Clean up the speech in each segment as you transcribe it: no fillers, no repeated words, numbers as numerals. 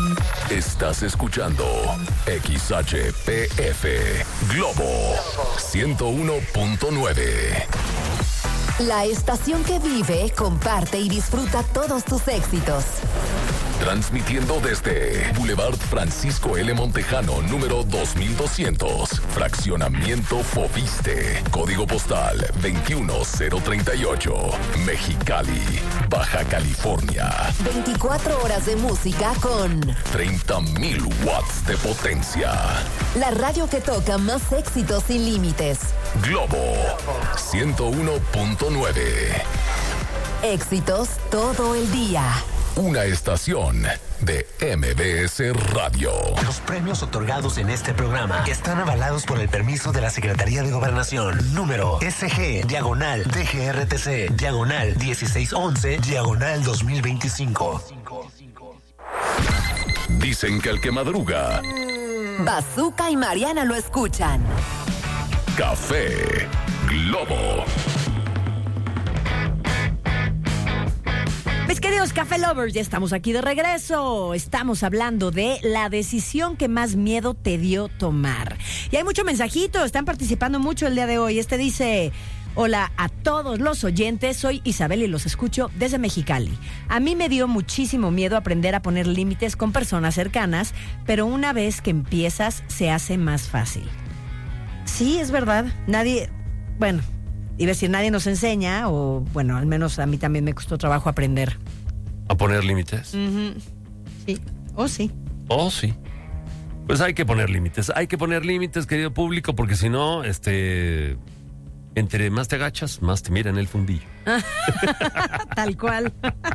Estás escuchando XHPF Globo 101.9. La estación que vive, comparte y disfruta todos tus éxitos. Transmitiendo desde Boulevard Francisco L. Montejano, número 2200, Fraccionamiento Fobiste, Código Postal 21038, Mexicali, Baja California. 24 horas de música con 30,000 watts de potencia. La radio que toca más éxitos sin límites. Globo 101.9. Éxitos todo el día. Una estación de MBS Radio. Los premios otorgados en este programa están avalados por el permiso de la Secretaría de Gobernación. Número SG/DGRTC/1611/2025. Dicen que el que madruga, Bazooka y Mariana lo escuchan. Café Globo. Mis queridos Café Lovers, ya estamos aquí de regreso. Estamos hablando de la decisión que más miedo te dio tomar. Y hay mucho mensajito, están participando mucho el día de hoy. Este dice: hola a todos los oyentes, soy Isabel y los escucho desde Mexicali. A mí me dio muchísimo miedo aprender a poner límites con personas cercanas, pero una vez que empiezas se hace más fácil. Sí, es verdad. Nadie nos enseña, o bueno, al menos a mí también me costó trabajo aprender. ¿A poner límites? Uh-huh. Sí, sí. Sí. Pues hay que poner límites, querido público, porque si no, entre más te agachas, más te miran el fundillo. Tal cual.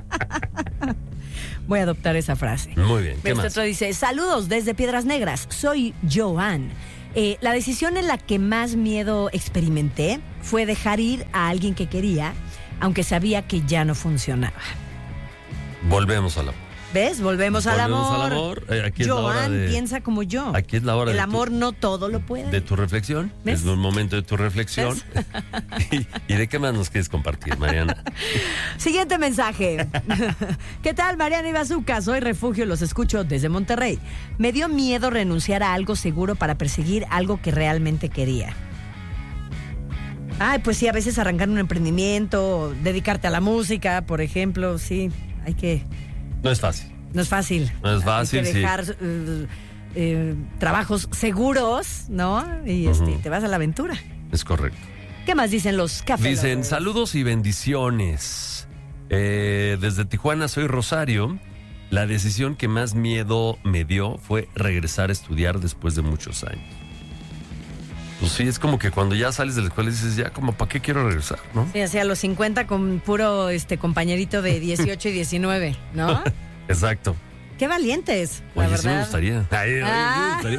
Voy a adoptar esa frase. Muy bien, ¿qué más? Otro dice: saludos desde Piedras Negras, soy Joan. La decisión en la que más miedo experimenté fue dejar ir a alguien que quería, aunque sabía que ya no funcionaba. Volvemos al amor. ¿Ves? Volvemos al amor. Aquí es Joan, la hora piensa como yo. Aquí es la hora El amor no todo lo puede. De tu reflexión. ¿Ves? Es un momento de tu reflexión. ¿Y de qué más nos quieres compartir, Mariana? Siguiente mensaje. ¿Qué tal, Mariana y Bazooka? Soy Refugio, los escucho desde Monterrey. Me dio miedo renunciar a algo seguro para perseguir algo que realmente quería. Ay, pues sí, a veces arrancar un emprendimiento, dedicarte a la música, por ejemplo, sí, hay que... No es fácil. No es fácil. No es fácil, hay que dejar, trabajos seguros, ¿no? Y te vas a la aventura. Es correcto. ¿Qué más dicen los cafés? Dicen: saludos y bendiciones. Desde Tijuana, soy Rosario. La decisión que más miedo me dio fue regresar a estudiar después de muchos años. Pues sí, es como que cuando ya sales de la escuela dices, ya como, ¿para qué quiero regresar, no? Sí, hacia los 50 con puro compañerito de 18 y 19, ¿no? Exacto. Qué valientes, la Oye, verdad. sí me gustaría. Me gustaría.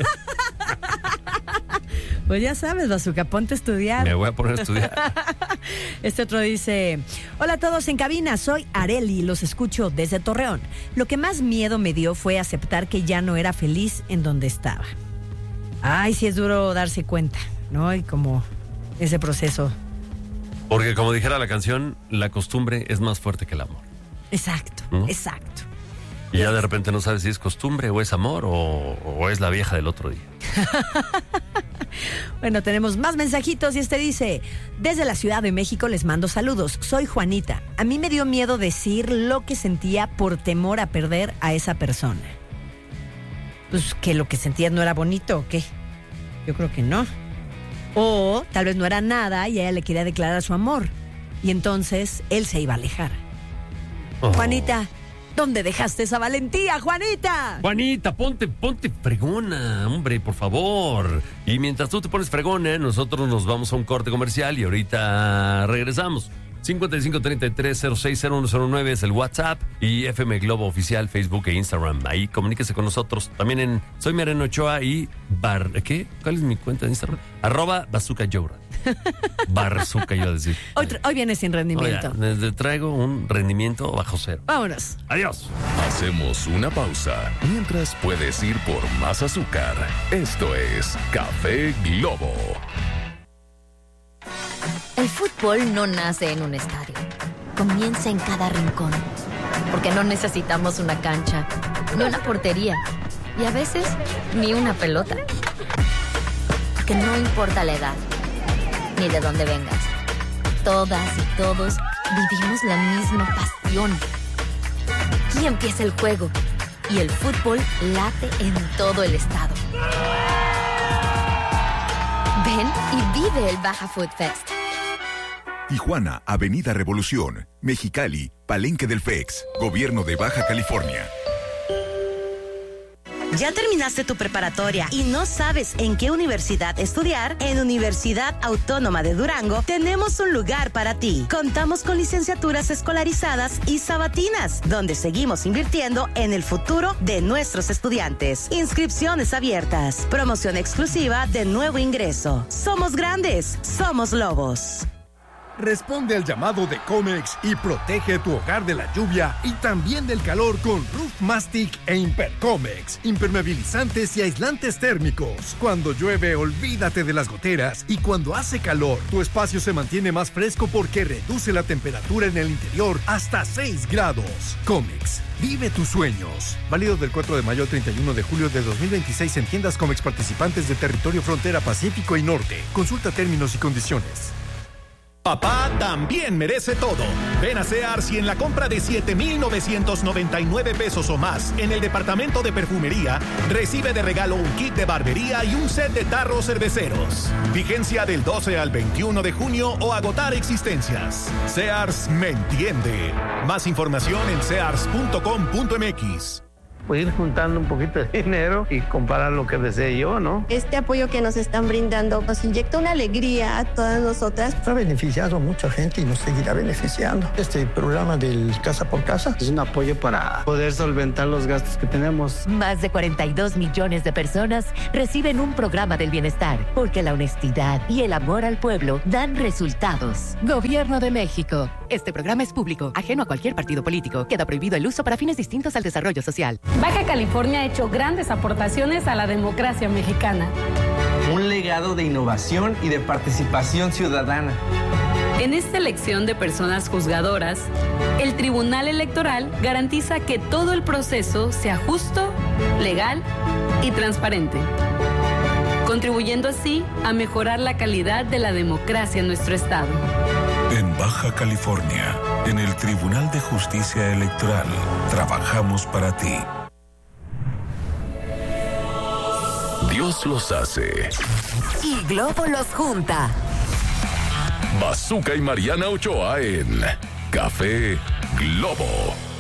Pues ya sabes, Bazooka, ponte a estudiar. Me voy a poner a estudiar. Este otro dice: hola a todos en cabina, soy Areli, los escucho desde Torreón. Lo que más miedo me dio fue aceptar que ya no era feliz en donde estaba. Ay, sí es duro darse cuenta, ¿no? Y como ese proceso. Porque como dijera la canción, la costumbre es más fuerte que el amor. Exacto, ¿no? Exacto. Y ya de repente no sabes si es costumbre o es amor o es la vieja del otro día. Bueno, tenemos más mensajitos y este dice: desde la Ciudad de México les mando saludos, soy Juanita. A mí me dio miedo decir lo que sentía por temor a perder a esa persona. Pues que lo que sentías no era bonito, ¿o qué? Yo creo que no. O tal vez no era nada y ella le quería declarar su amor. Y entonces él se iba a alejar. Oh. Juanita, ¿dónde dejaste esa valentía, Juanita? Juanita, ponte fregona, hombre, por favor. Y mientras tú te pones fregona, nosotros nos vamos a un corte comercial y ahorita regresamos. 5533-060109 es el WhatsApp y FM Globo Oficial, Facebook e Instagram. Ahí comuníquese con nosotros. También en Soy Mariano Ochoa y ¿qué? ¿Cuál es mi cuenta de Instagram? @Bazooka Llora. Bazooka, yo a decir. Hoy viene sin rendimiento. Oye, traigo un rendimiento bajo cero. Vámonos. Adiós. Hacemos una pausa mientras puedes ir por más azúcar. Esto es Café Globo. El fútbol no nace en un estadio, comienza en cada rincón, porque no necesitamos una cancha, ni una portería y a veces ni una pelota. Porque no importa la edad, ni de dónde vengas. Todas y todos vivimos la misma pasión. Aquí empieza el juego y el fútbol late en todo el estado. Ven y vive el Baja Food Fest. Tijuana, Avenida Revolución. Mexicali, Palenque del FEX. Gobierno de Baja California. ¿Ya terminaste tu preparatoria y no sabes en qué universidad estudiar? En Universidad Autónoma de Durango tenemos un lugar para ti. Contamos con licenciaturas escolarizadas y sabatinas, donde seguimos invirtiendo en el futuro de nuestros estudiantes. Inscripciones abiertas. Promoción exclusiva de nuevo ingreso. Somos grandes, somos lobos. Responde al llamado de Comex y protege tu hogar de la lluvia y también del calor con Roof Mastic e Impercomex. Impermeabilizantes y aislantes térmicos. Cuando llueve, olvídate de las goteras, y cuando hace calor, tu espacio se mantiene más fresco porque reduce la temperatura en el interior hasta 6 grados. Comex, vive tus sueños. Válido del 4 de mayo al 31 de julio de 2026 en tiendas Comex participantes de territorio frontera Pacífico y Norte. Consulta términos y condiciones. Papá también merece todo. Ven a Sears y en la compra de 7,999 pesos o más en el departamento de perfumería, recibe de regalo un kit de barbería y un set de tarros cerveceros. Vigencia del 12 al 21 de junio o agotar existencias. Sears me entiende. Más información en sears.com.mx. Pues ir juntando un poquito de dinero y comprar lo que desee yo, ¿no? Este apoyo que nos están brindando nos inyecta una alegría a todas nosotras. Ha beneficiado a mucha gente y nos seguirá beneficiando. Este programa del Casa por Casa es un apoyo para poder solventar los gastos que tenemos. Más de 42 millones de personas reciben un programa del bienestar, porque la honestidad y el amor al pueblo dan resultados. Gobierno de México. Este programa es público, ajeno a cualquier partido político. Queda prohibido el uso para fines distintos al desarrollo social. Baja California ha hecho grandes aportaciones a la democracia mexicana. Un legado de innovación y de participación ciudadana. En esta elección de personas juzgadoras, el Tribunal Electoral garantiza que todo el proceso sea justo, legal y transparente, contribuyendo así a mejorar la calidad de la democracia en nuestro estado. En Baja California, en el Tribunal de Justicia Electoral, trabajamos para ti. Dios los hace y Globo los junta. Bazooka y Mariana Ochoa en Café Globo.